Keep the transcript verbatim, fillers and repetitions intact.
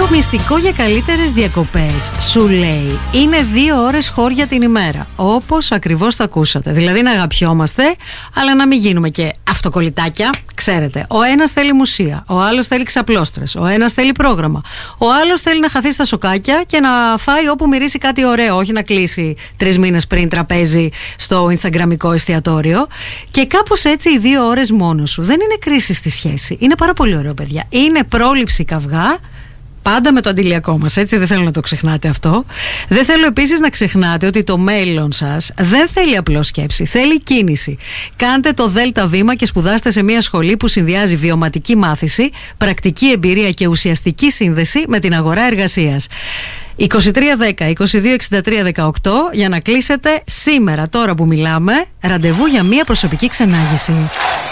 μυστικό για καλύτερες διακοπές σου λέει είναι δύο ώρες χώρια την ημέρα. Όπως ακριβώς θα ακούσατε. Δηλαδή να αγαπιόμαστε, αλλά να μην γίνουμε και αυτοκολλητάκια. Ξέρετε, ο ένας θέλει μουσεία, ο άλλος θέλει ξαπλώστρες, ο ένας θέλει πρόγραμμα, ο άλλος θέλει να χαθεί στα σοκάκια και να φάει όπου μυρίσει κάτι ωραίο, όχι να κλείσει τρεις μήνες πριν τραπέζι στο Instagramικό εστιατόριο. Και κάπως έτσι οι δύο ώρες μόνος σου δεν είναι κρίση στη σχέση. Είναι πάρα πολύ ωραίο, παιδιά. Είναι πρόληψη καυγά. Πάντα με το αντιλιακό μας, έτσι, δεν θέλω να το ξεχνάτε αυτό. Δεν θέλω επίσης να ξεχνάτε ότι το μέλλον σας δεν θέλει απλώς σκέψη, θέλει κίνηση. Κάντε το δέλτα βήμα και σπουδάστε σε μια σχολή που συνδυάζει βιωματική μάθηση, πρακτική εμπειρία και ουσιαστική σύνδεση με την αγορά εργασίας. είκοσι τρία δέκα είκοσι δύο εξήντα τρία δεκαοκτώ για να κλείσετε σήμερα, τώρα που μιλάμε, ραντεβού για μια προσωπική ξενάγηση.